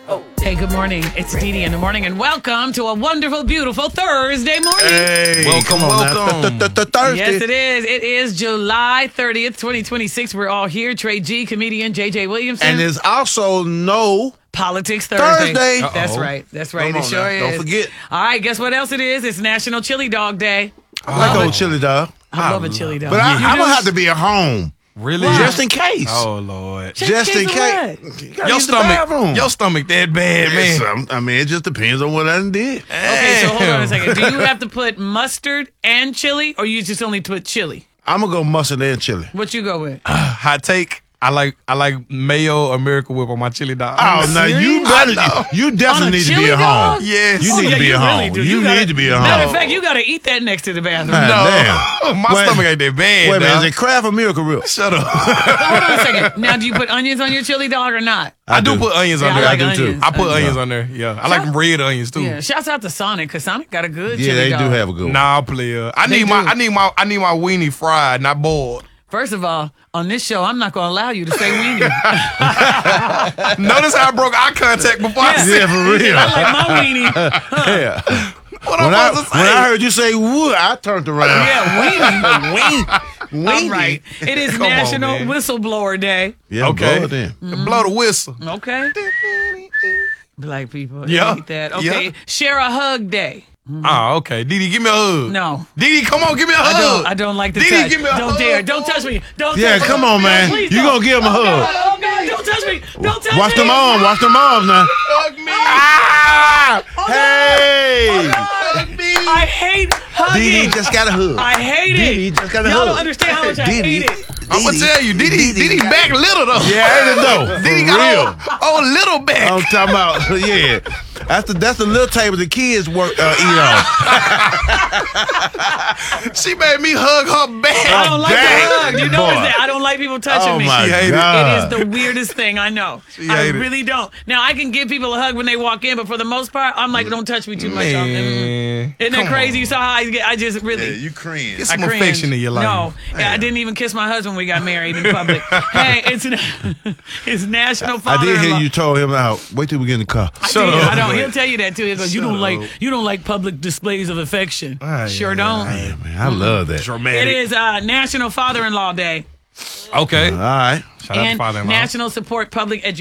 Hey, good morning. It's Dee Dee in the morning, and welcome to a wonderful, beautiful Thursday morning. Hey, Welcome. Thursday. Yes, it is. It is July 30th, 2026. We're all here. Trey G, comedian J.J. Williamson. And there's also no Politics Thursday. Thursday. That's right. That's right. Come It on sure now. is. Don't forget. All right, guess what else it is? It's National Chili Dog Day. I like old chili dog. I love a chili dog. But You I'm do? going to have to be at home. Really? Just in case. Oh Lord. Just in of case. what? You gotta Your use the bathroom. stomach that bad, man. I mean, it just depends on what I done did. Okay, so hold on a second. Do you have to put mustard and chili, or you just only put chili? I'm going to go mustard and chili. What you go with? Hot take. I like mayo or Miracle Whip on my chili dog. Oh, now you better. You On a definitely need to be chili at dog? home. Yes. You Oh, need yeah, to be you at really home. do. You gotta- need to be at Matter of home. fact, you got to eat that next to the bathroom. Damn. My Wait. stomach ain't that bad. Wait a minute, dog. is it Kraft or Miracle Whip? Shut up. Hold on a second. Now, do you put onions on your chili dog or not? I do put onions Yeah, on I there. like do too. onions. I put onions on there. Yeah, I like them red onions too. Yeah, shouts out to Sonic, because Sonic got a good Yeah, chili they dog. do have a good one. Nah, player. I They need my do. I need my weenie fried, not boiled. First of all, on this show, I'm not going to allow you to say weenie. Notice how I broke eye contact before I said Yeah, for real. I like my weenie. Yeah. what I'm supposed to say. When I heard you say wood, I turned around. Yeah, weenie. Weenie. All right. It is Come on, National man. Whistleblower Day. Yeah, Okay. blow it in. Blow the whistle. Okay. Black people. Yeah. Eat that. Okay. Yeah. Share a hug day. Oh, okay. Didi, give me a hug. No. Didi, come on, give me a hug. I don't like the Didi, touch. give me a Don't hug. dare. Don't touch me. Don't Yeah, touch come me. on, man. Please You don't. gonna give him a hug. Oh, God. Don't touch me. Don't touch Watch me. them arms. Watch them arms now. Hug me. Ah! Hey! Hug me. I hate hugging. Didi just got a hug. I hate Didi it. just got a Y'all hug. don't understand how much I hate it. I'm gonna tell you, Didi back little though. Yeah, ain't it though? For Didi real. got oh little back. I'm talking about, yeah. That's the little table the kids eat on. She made me hug her back. I don't like Dang. the hug. You know Boy. that. I don't like people touching Oh me. my She hated it. God. It is the weirdest thing, I know. I hated it. really don't. Now, I can give people a hug when they walk in, but for the most part, I'm like, don't touch me too much. Man, Isn't that come crazy? on. You saw how I just really... cringe. Get I some cringe. affection in your life. No, I didn't even kiss my husband when we got married in public. Hey, it's National I Father-in-Law. did hear you told him out. Wait till we get in the car. I Shut did. up. I don't. He'll tell you that too. He goes, "You don't Shut like up. public displays of affection." Ah, Sure yeah, don't. Yeah, man, I love that. Dramatic. It is National Father-in-Law Day Okay. All right. Shout out to and father-in-law. National Support Public Education.